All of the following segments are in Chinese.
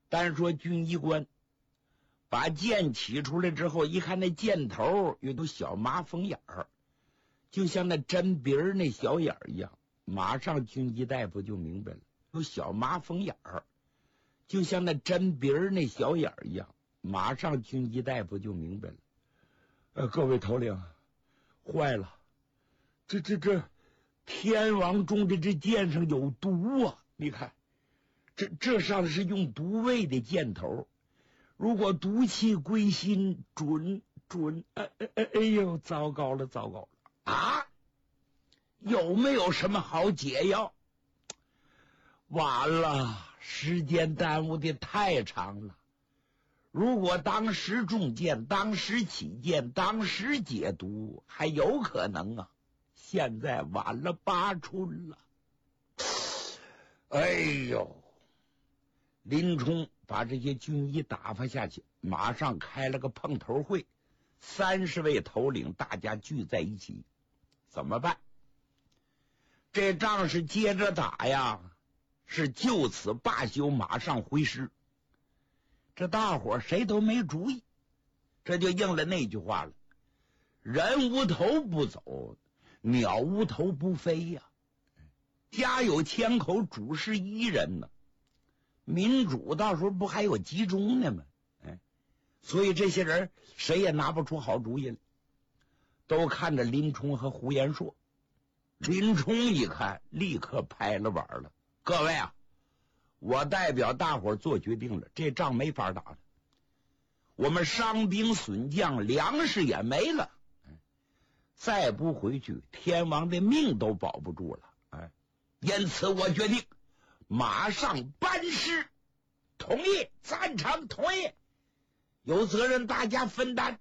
单说军医官把剑起出来之后，一看那箭头有小麻缝眼儿，就像那针鼻儿那小眼儿一样，马上军医大夫就明白了，有小麻缝眼儿，就像那针鼻儿那小眼儿一样，马上军医大夫就明白了。各位头领，坏了，这天王中的这箭上有毒啊！你看，这上的是用毒味的箭头，如果毒气归心，哎呦，糟糕了啊！有没有什么好解药？完了，时间耽误的太长了。如果当时中箭，当时起箭，当时解毒，还有可能啊。现在晚了8春了。哎呦！林冲把这些军医打发下去，马上开了个碰头会，30位头领大家聚在一起，怎么办？这仗是接着打呀，是就此罢休，马上挥师。这大伙谁都没主意，这就应了那句话了：人无头不走，鸟无头不飞呀。家有千口，主事一人呢。民主到时候不还有集中呢吗？所以这些人谁也拿不出好主意来，都看着林冲和胡延硕。林冲一看，立刻拍了碗了：各位啊，我代表大伙做决定了，这仗没法打了，我们伤兵损将，粮食也没了，再不回去，天王的命都保不住了。因此我决定马上班师。同意，赞成，同意，有责任大家分担。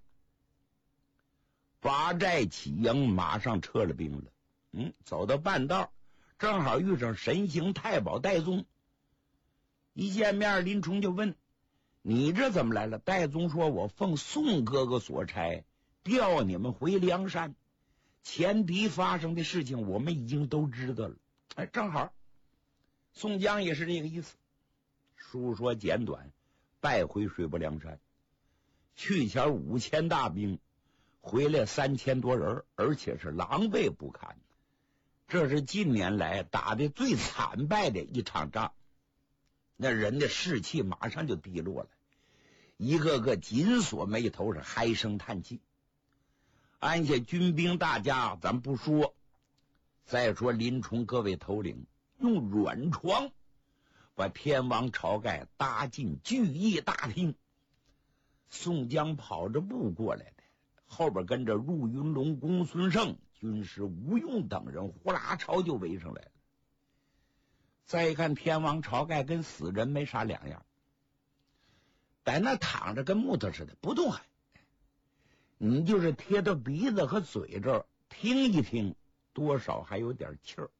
拔寨起营，马上撤了兵了。走到半道，正好遇上神行太保戴宗。一见面，林冲就问：你这怎么来了？戴宗说：我奉宋哥哥所差，调你们回梁山，前敌发生的事情我们已经都知道了。正好宋江也是这个意思。书说简短，败回水泊梁山，去前5000大兵，回来3000多人，而且是狼狈不堪。这是近年来打的最惨败的一场仗，那人的士气马上就低落了，一个个紧锁眉头，是唉声叹气。按下军兵大家咱不说，再说林冲各位头领用软床把天王晁盖搭进聚义大厅，宋江跑着步过来的，后边跟着入云龙、公孙胜、军师吴用等人呼啦朝就围上来了。再一看天王晁盖跟死人没啥两样，在那躺着跟木头似的不动弹，你就是贴到鼻子和嘴这儿听一听，多少还有点气儿，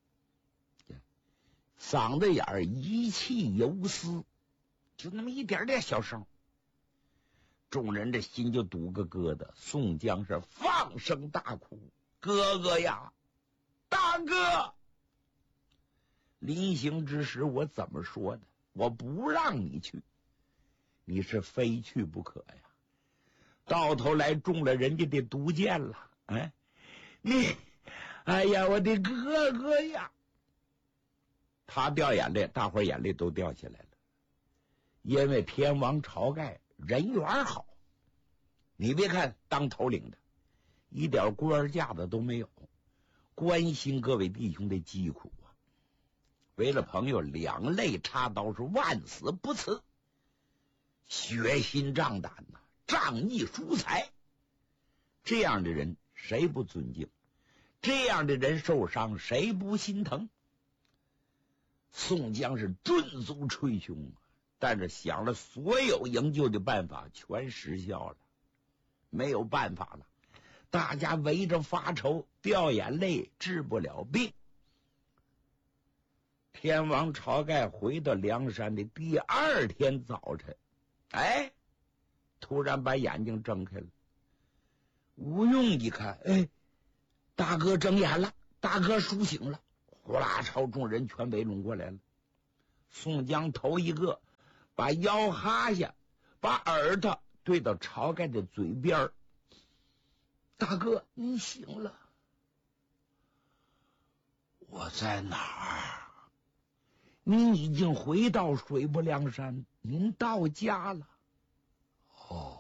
嗓子眼儿一气犹嘶，就那么一点点小声。众人这心就堵个疙瘩。宋江是放声大哭：哥哥呀，大哥！临行之时我怎么说的？我不让你去，你是非去不可呀，到头来中了人家的毒箭了。哎呀，我的哥哥呀！他掉眼泪，大伙眼泪都掉下来了。因为天王晁盖人缘好，你别看当头领的一点官架子都没有，关心各位弟兄的疾苦啊，为了朋友两肋插刀，是万死不辞，血心仗胆呐，仗义疏财。这样的人谁不尊敬？这样的人受伤谁不心疼？宋江是顿足捶胸，但是想了所有营救的办法全失效了，没有办法了，大家围着发愁，掉眼泪，治不了病。天王晁盖回到梁山的第2天早晨，突然把眼睛睁开了。吴用一看，大哥睁眼了，大哥苏醒了，呼啦朝众人全围拢过来了。宋江头一个把腰哈下，把耳朵对到晁盖的嘴边。大哥，你醒了。我在哪儿？您已经回到水泊梁山，您到家了。哦，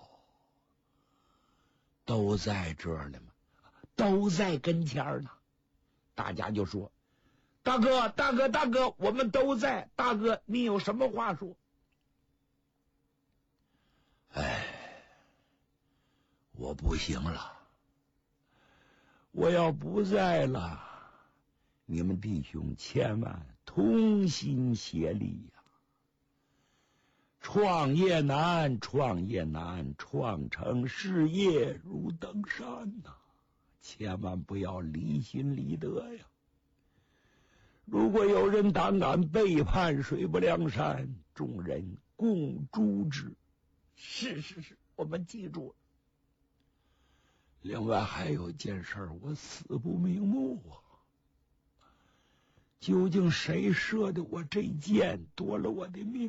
都在这儿呢吗？都在跟前呢。大家就说：大哥，大哥，大哥，我们都在。大哥，你有什么话说？我不行了，我要不在了，你们弟兄千万同心协力呀！创业难，创业难，创成事业如登山呐！千万不要离心离德呀！如果有人胆敢背叛水泊梁山，众人共诛之。是，我们记住了。另外还有一件事我死不瞑目啊！究竟谁射的我这箭，夺了我的命？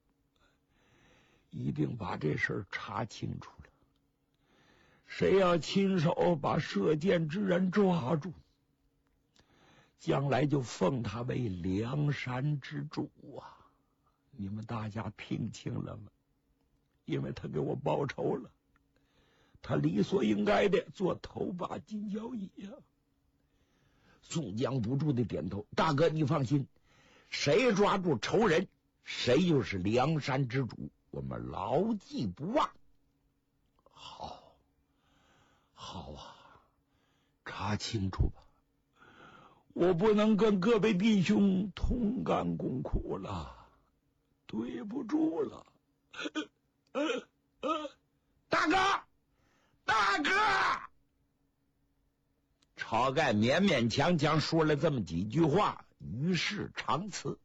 一定把这事查清楚了。谁要亲手把射箭之人抓住，将来就封他为梁山之主啊！你们大家听清了吗？因为他给我报仇了，他理所应该的做头把金交椅呀！宋江不住的点头：大哥你放心，谁抓住仇人，谁就是梁山之主，我们牢记不忘。好啊，查清楚吧，我不能跟各位弟兄同甘共苦了，对不住了。大哥，大哥！晁盖勉勉强强说了这么几句话，于是长辞。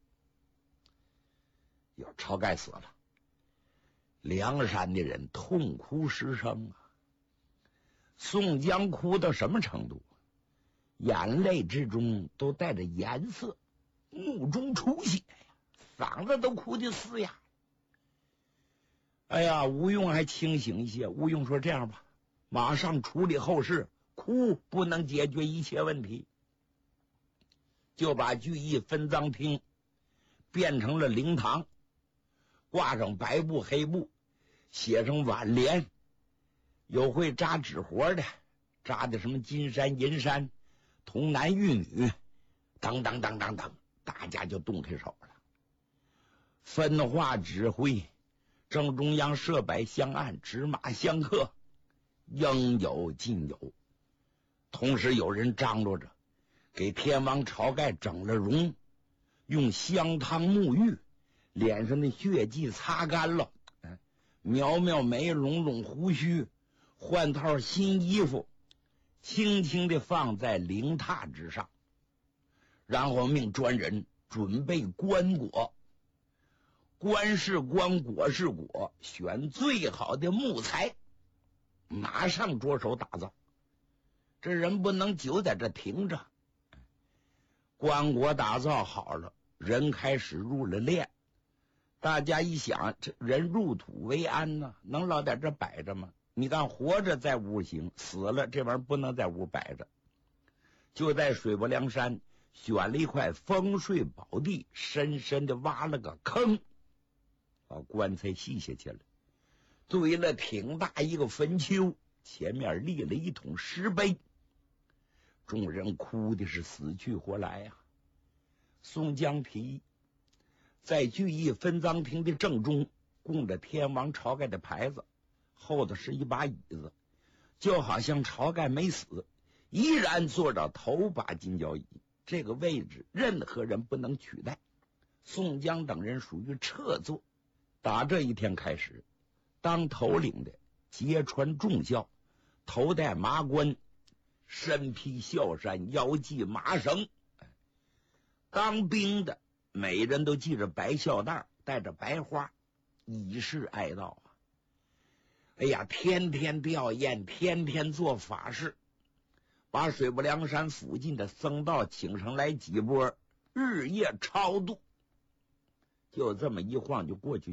要晁盖死了，梁山的人痛哭失声啊！宋江哭到什么程度？眼泪之中都带着颜色，目中出血呀，嗓子都哭得嘶哑。哎呀，吴用还清醒一些。吴用说：这样吧，马上处理后事，哭不能解决一切问题，就把聚义分赃厅变成了灵堂，挂上白布黑布，写上挽联，有会扎纸活的，扎的什么金山银山童男玉女等等等等等，大家就动开手了。分化指挥，正中央设摆香案，纸马相克，应有尽有。同时有人张罗着给天王晁盖整了容，用香汤沐浴，脸上的血迹擦干了，描描眉，拢拢胡须，换套新衣服，轻轻地放在灵榻之上，然后命专人准备棺椁，棺是棺，椁是椁，选最好的木材，马上着手打造。这人不能久在这停着。棺椁打造好了，人开始入了殓。大家一想，这人入土为安呢，能老在这摆着吗？你看活着在屋行，死了这玩意儿不能在屋摆着。就在水泊梁山选了一块风水宝地，深深的挖了个坑，把棺材系下去了，堆了挺大一个坟丘，前面立了一桶石碑。众人哭的是死去活来呀。宋江提议，在聚义分赃厅的正中供着天王晁盖的牌子，后头是一把椅子，就好像晁盖没死，依然坐着头把金交椅，这个位置任何人不能取代。宋江等人属于撤座。打这一天开始，当头领的揭穿重孝，头戴麻冠，身披孝衫，腰系麻绳。当兵的每人都系着白孝带，带着白花，以示哀悼啊！哎呀，天天吊唁，天天做法事，把水泊梁山附近的僧道请上来几波，日夜超度。就这么一晃就过去